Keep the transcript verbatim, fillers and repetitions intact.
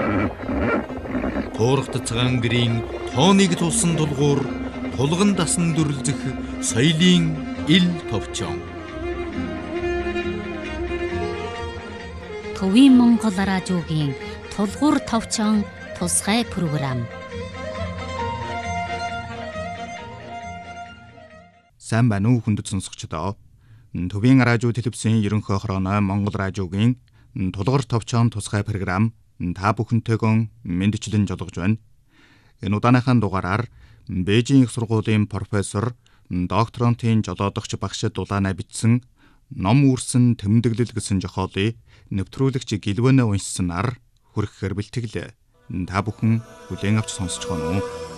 Туурах цагаан гэрийн тооныг тулсан тулгуур, тулган дасан дүрлзэх соёлын ил товчон. Төвийн Монгол радиогийн тулгуур товчон тусгай програм. Сайн байна уу хүндэт сонсогчдоо. Төвийн радио телевизийн ерөнхий хорооной Монгол радиогийн тулгуур товчон тусгай програм та бүхэнтэйгэн мэндчлэн жолгож байна. Энэ удааныхаа дугаараар Бээжийн их сургуулийн профессор, докторантын жолоодогч багшид дулаанаа бичсэн ном үүрсэн тэмдэглэл гэсэн зохиолыг нэвтрүүлэгч Гэлвэнэ уншсанаар хүрэхээр бэлтгэлээ. Та бүхэн хүлээн авч сонсож байна уу?